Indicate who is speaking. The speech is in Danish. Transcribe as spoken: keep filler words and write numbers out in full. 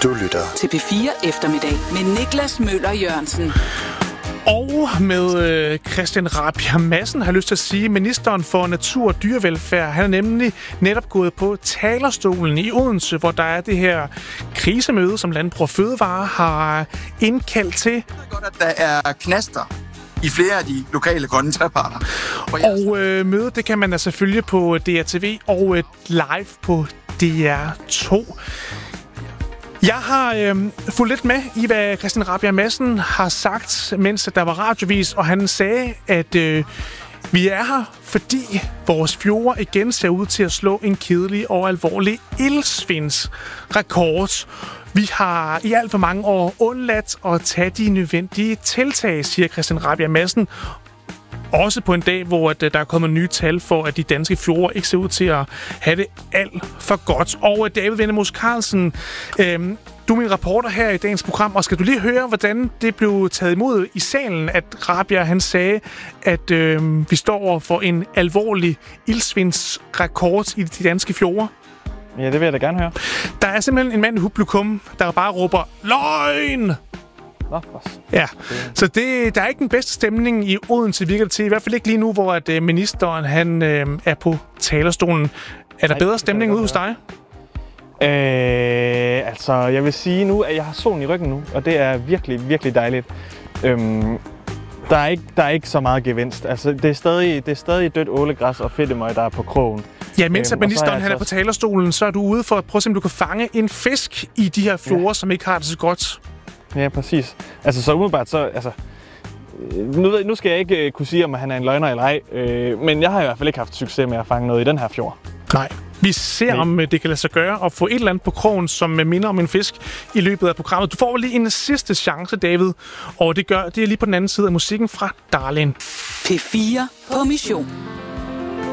Speaker 1: Du lytter
Speaker 2: til P fire Eftermiddag med Niklas Møller Jørgensen.
Speaker 3: Og med øh, Christian Rabjerg Madsen har jeg lyst til at sige, ministeren for natur og dyrevelfærd, han er nemlig netop gået på talerstolen i Odense, hvor der er det her krisemøde, som Landbrug og Fødevare har indkaldt til.
Speaker 4: Det er godt, at der er knaster i flere af de lokale grønne treparter.
Speaker 3: Og, og øh, mødet, det kan man altså følge på D R T V og øh, live på D R to. Jeg har øh, fulgt lidt med i, hvad Christian Rabjerg Madsen har sagt, mens der var radiovis, og han sagde, at øh, vi er her, fordi vores fjorde igen ser ud til at slå en kedelig og alvorlig iltsvindsrekord. Vi har i alt for mange år undladt at tage de nødvendige tiltag, siger Christian Rabjerg Madsen. Også på en dag, hvor der er kommet nye tal for, at de danske fjorde ikke ser ud til at have det alt for godt. Og David Vennemos Carlsen, øh, du er min reporter her i dagens program, og skal du lige høre, hvordan det blev taget imod i salen, at Rabjerg han sagde, at øh, vi står over for en alvorlig iltsvindsrekord i de danske fjorde?
Speaker 5: Ja, det vil jeg da gerne høre.
Speaker 3: Der er simpelthen en mand i publikum, der bare råber, løgn!
Speaker 5: Nå,
Speaker 3: ja, så det, der er ikke den bedste stemning i Odense, virker det til. I hvert fald ikke lige nu, hvor at, øh, ministeren han, øh, er på talerstolen. Er der Nej, bedre stemning ude hos dig?
Speaker 5: Øh, altså, jeg vil sige nu, at jeg har solen i ryggen nu, og det er virkelig, virkelig dejligt. Øhm, der, er ikke, der er ikke så meget gevinst. Altså, det er stadig, det er stadig dødt ålegræs og fedtemøg, der er på krogen.
Speaker 3: Ja, mens øhm, ministeren er,
Speaker 5: altså
Speaker 3: han er på talerstolen, så er du ude for at prøve at se, om du kan fange en fisk i de her fjorde, ja. som ikke har det så godt.
Speaker 5: Ja, præcis. Altså, så umiddelbart så, altså... Nu, ved, nu skal jeg ikke uh, kunne sige, om han er en løgner eller ej, øh, men jeg har i hvert fald ikke haft succes med at fange noget i den her fjord.
Speaker 3: Nej. Vi ser, Nej. om det kan lade sig gøre at få et eller andet på krogen, som minder om en fisk i løbet af programmet. Du får lige en sidste chance, David, og det, gør, det er lige på den anden side af musikken fra Darlene.
Speaker 2: P fire på mission.